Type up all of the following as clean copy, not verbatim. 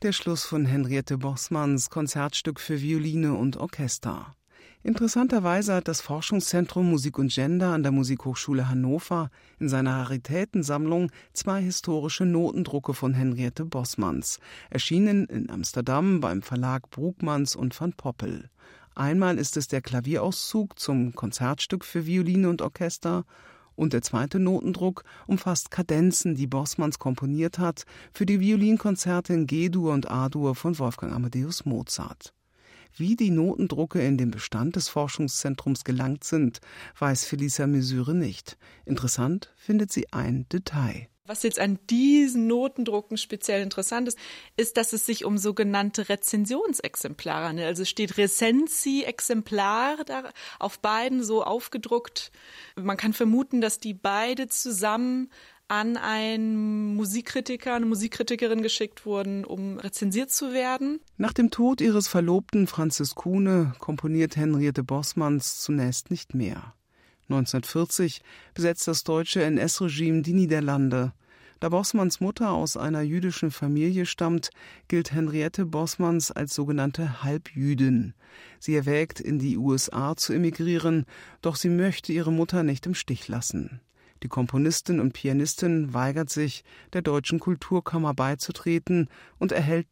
Der Schluss von Henriette Bosmans Konzertstück für Violine und Orchester. Interessanterweise hat das Forschungszentrum Musik und Gender an der Musikhochschule Hannover in seiner Raritätensammlung 2 historische Notendrucke von Henriette Bosmans, erschienen in Amsterdam beim Verlag Broekmans und van Poppel. Einmal ist es der Klavierauszug zum Konzertstück für Violine und Orchester und der zweite Notendruck umfasst Kadenzen, die Bosmans komponiert hat für die Violinkonzerte in G-Dur und A-Dur von Wolfgang Amadeus Mozart. Wie die Notendrucke in den Bestand des Forschungszentrums gelangt sind, weiß Felisa Mesyre nicht. Interessant findet sie ein Detail. Was jetzt an diesen Notendrucken speziell interessant ist, ist, dass es sich um sogenannte Rezensionsexemplare handelt. Also steht Recensi-Exemplar da auf beiden so aufgedruckt. Man kann vermuten, dass die beide zusammen an einen Musikkritiker, eine Musikkritikerin geschickt wurden, um rezensiert zu werden. Nach dem Tod ihres Verlobten Francis Kuhne komponiert Henriette Bosmans zunächst nicht mehr. 1940 besetzt das deutsche NS-Regime die Niederlande. Da Bosmans Mutter aus einer jüdischen Familie stammt, gilt Henriette Bosmans als sogenannte Halbjüdin. Sie erwägt, in die USA zu emigrieren, doch sie möchte ihre Mutter nicht im Stich lassen. Die Komponistin und Pianistin weigert sich, der Deutschen Kulturkammer beizutreten und erhält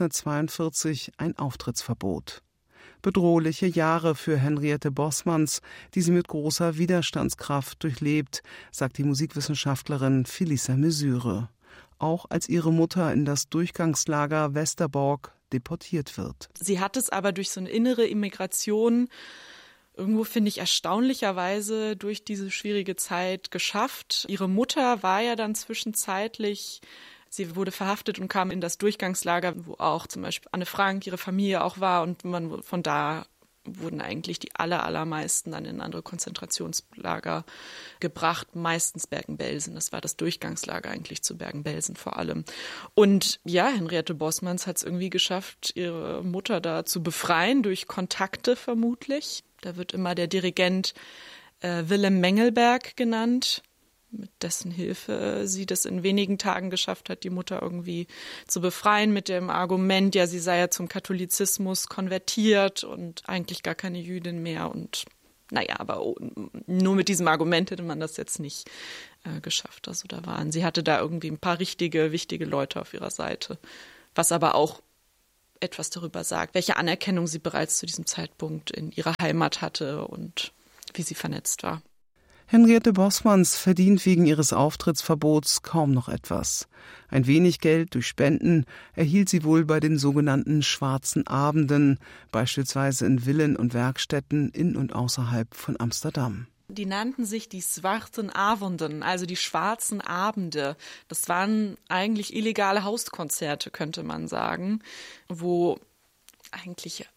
1942 ein Auftrittsverbot. Bedrohliche Jahre für Henriette Bosmans, die sie mit großer Widerstandskraft durchlebt, sagt die Musikwissenschaftlerin Felisa Mesyre. Auch als ihre Mutter in das Durchgangslager Westerbork deportiert wird. Sie hat es aber durch so eine innere Immigration irgendwo, finde ich, erstaunlicherweise durch diese schwierige Zeit geschafft. Ihre Mutter war ja dann zwischenzeitlich, sie wurde verhaftet und kam in das Durchgangslager, wo auch zum Beispiel Anne Frank, ihre Familie auch war. Und von da wurden eigentlich die allermeisten dann in andere Konzentrationslager gebracht, meistens Bergen-Belsen. Das war das Durchgangslager eigentlich zu Bergen-Belsen vor allem. Und ja, Henriette Bosmans hat es irgendwie geschafft, ihre Mutter da zu befreien, durch Kontakte vermutlich. Da wird immer der Dirigent Willem Mengelberg genannt, mit dessen Hilfe sie das in wenigen Tagen geschafft hat, die Mutter irgendwie zu befreien mit dem Argument, ja, sie sei ja zum Katholizismus konvertiert und eigentlich gar keine Jüdin mehr. Und naja, aber nur mit diesem Argument hätte man das jetzt nicht geschafft. Also sie hatte da irgendwie ein paar richtige, wichtige Leute auf ihrer Seite, was aber auch etwas darüber sagt, welche Anerkennung sie bereits zu diesem Zeitpunkt in ihrer Heimat hatte und wie sie vernetzt war. Henriette Bosmans verdient wegen ihres Auftrittsverbots kaum noch etwas. Ein wenig Geld durch Spenden erhielt sie wohl bei den sogenannten Schwarzen Abenden, beispielsweise in Villen und Werkstätten in und außerhalb von Amsterdam. Die nannten sich die Zwarten Avonden, also die schwarzen Abende. Das waren eigentlich illegale Hauskonzerte, könnte man sagen, wo eigentlich,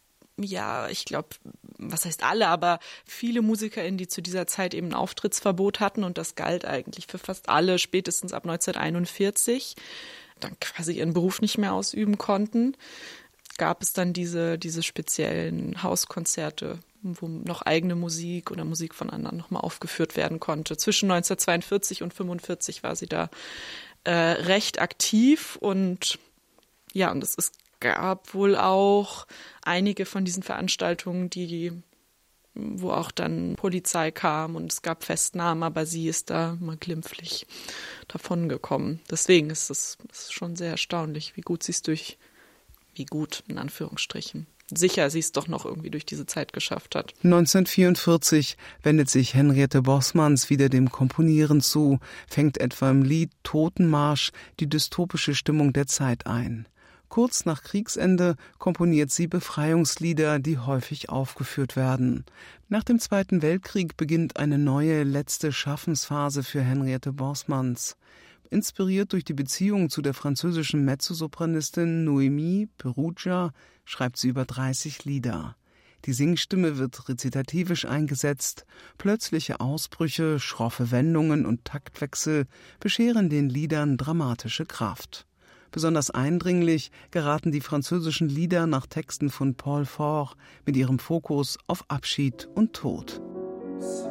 ja, ich glaube, was heißt alle, aber viele MusikerInnen, die zu dieser Zeit eben ein Auftrittsverbot hatten, und das galt eigentlich für fast alle, spätestens ab 1941, dann quasi ihren Beruf nicht mehr ausüben konnten, gab es dann diese speziellen Hauskonzerte, wo noch eigene Musik oder Musik von anderen nochmal aufgeführt werden konnte. Zwischen 1942 und 1945 war sie da recht aktiv und ja, und es gab wohl auch einige von diesen Veranstaltungen, wo auch dann Polizei kam und es gab Festnahmen, aber sie ist da mal glimpflich davongekommen. Deswegen ist es schon sehr erstaunlich, wie gut in Anführungsstrichen. Sicher, sie es doch noch irgendwie durch diese Zeit geschafft hat. 1944 wendet sich Henriette Bosmans wieder dem Komponieren zu, fängt etwa im Lied Totenmarsch die dystopische Stimmung der Zeit ein. Kurz nach Kriegsende komponiert sie Befreiungslieder, die häufig aufgeführt werden. Nach dem Zweiten Weltkrieg beginnt eine neue, letzte Schaffensphase für Henriette Bosmans. Inspiriert durch die Beziehung zu der französischen Mezzosopranistin Noémie Perugia schreibt sie über 30 Lieder. Die Singstimme wird rezitativisch eingesetzt, plötzliche Ausbrüche, schroffe Wendungen und Taktwechsel bescheren den Liedern dramatische Kraft. Besonders eindringlich geraten die französischen Lieder nach Texten von Paul Faure mit ihrem Fokus auf Abschied und Tod.